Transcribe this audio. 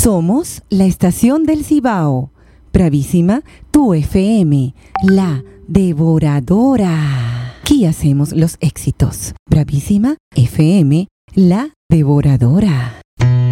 Somos la estación del Cibao. Bravísima, tu FM, la devoradora. Aquí hacemos los éxitos. Bravísima FM, la devoradora.